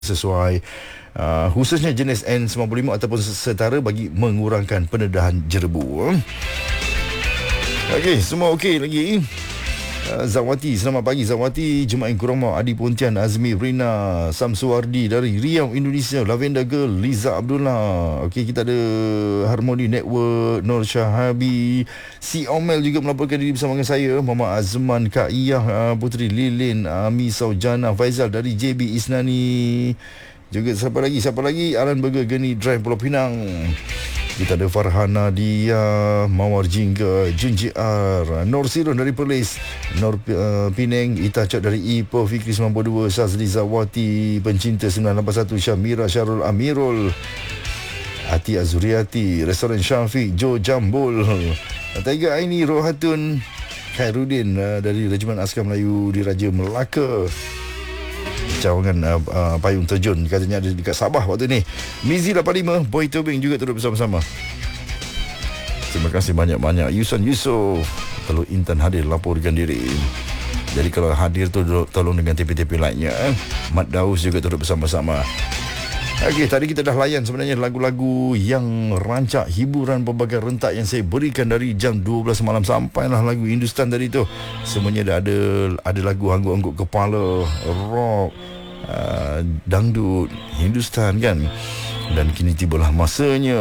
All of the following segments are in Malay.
sesuai, khususnya jenis N95 ataupun setara bagi mengurangkan pendedahan jerebu. Okey, semua okey lagi. Zawati, selamat pagi Zawati, Jemaah Kurama, Adi Pontian, Azmi Rina, Samsuardi dari Riau, Indonesia, Lavender Girl, Liza Abdullah. Okey, kita ada Harmony Network, Nur Syahabi, Si Omel juga melaporkan diri bersama dengan saya, Mama Azman, Kak Iyah, Putri Lilin, Ami Saujana, Faizal dari JB Isnani. Juga siapa lagi? Alan Burger, Geni Drive, Pulau Pinang. Kita ada Farhana Dia, Mawar Jingga, Jun JR, Nur Sirun dari Perlis, Nur Penang, Ita Cak dari Ipoh, Fikri 92, Syazli Zawati, Pencinta 981, Syamira Syarul Amirul, Ati Azuriati, Restoran Syafiq, Jo Jambul, Taiga Aini, Rohatun, Khairuddin dari Regimen Askar Melayu di Raja Melaka. Cawangan payung terjun katanya ada dekat Sabah waktu ni. Mizi 85, Boy Tobing juga turut bersama-sama. Terima kasih banyak-banyak. Yuson Yusof, kalau Intan hadir laporkan diri. Jadi kalau hadir tu tolong dengan tipi-tipi lainnya. Mat Daus juga turut bersama-sama. Okey, tadi kita dah layan sebenarnya lagu-lagu yang rancak hiburan pelbagai rentak yang saya berikan dari jam 12 malam sampailah lagu Hindustan tadi tu. Semuanya dah ada lagu angguk-angguk kepala, rock, dangdut, Hindustan kan. Dan kini tibalah masanya.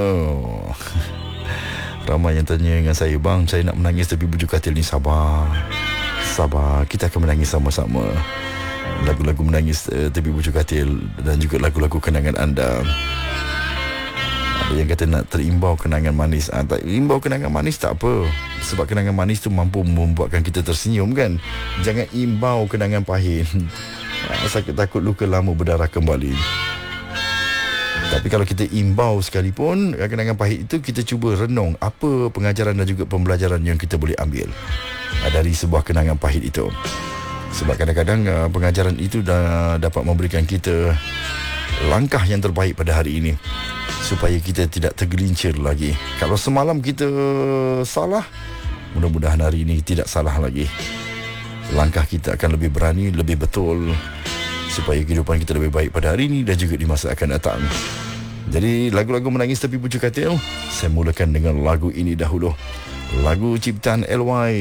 Ramai yang tanya dengan saya, bang, saya nak menangis tapi bujuk katil ni. Sabar, kita akan menangis sama-sama. Lagu-lagu menangis tepi bujuk katil dan juga lagu-lagu kenangan anda. Ada yang kata nak terimbau kenangan manis. Tak imbau kenangan manis tak apa, sebab kenangan manis tu mampu membuatkan kita tersenyum kan. Jangan imbau kenangan pahit. Sakit takut luka lama berdarah kembali. Tapi kalau kita imbau sekalipun kenangan pahit itu, kita cuba renung apa pengajaran dan juga pembelajaran yang kita boleh ambil dari sebuah kenangan pahit itu. Sebab kadang-kadang pengajaran itu dah dapat memberikan kita langkah yang terbaik pada hari ini, supaya kita tidak tergelincir lagi. Kalau semalam kita salah, mudah-mudahan hari ini tidak salah lagi. Langkah kita akan lebih berani, lebih betul, supaya kehidupan kita lebih baik pada hari ini dan juga di masa akan datang. Jadi lagu-lagu menangis tepi bujuk katil, saya mulakan dengan lagu ini dahulu. Lagu ciptaan LY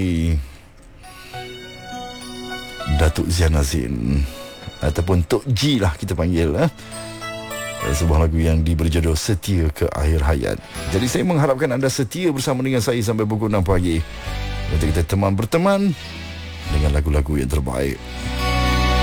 Datuk Zian Azin, ataupun Tok G lah kita panggil. Sebuah lagu yang diberi jodoh Setia ke Akhir Hayat. Jadi saya mengharapkan anda setia bersama dengan saya sampai pukul 6 pagi, untuk kita berteman dengan lagu-lagu yang terbaik.